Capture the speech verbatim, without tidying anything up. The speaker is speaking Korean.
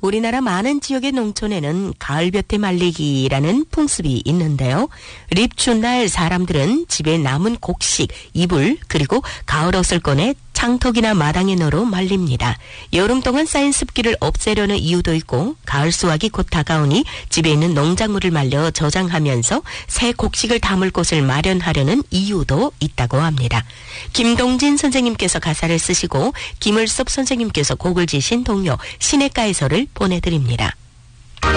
우리나라 많은 지역의 농촌에는 가을볕에 말리기라는 풍습이 있는데요. 립 추운 날 사람들은 집에 남은 곡식, 이불, 그리고 가을옷을 꺼내 창턱이나 마당에 널어 말립니다. 여름 동안 쌓인 습기를 없애려는 이유도 있고 가을 수확이 곧 다가오니 집에 있는 농작물을 말려 저장하면서 새 곡식을 담을 곳을 마련하려는 이유도 있다고 합니다. 김동진 선생님께서 가사를 쓰시고 김을섭 선생님께서 곡을 지신 동요 시냇가에서를 보내드립니다.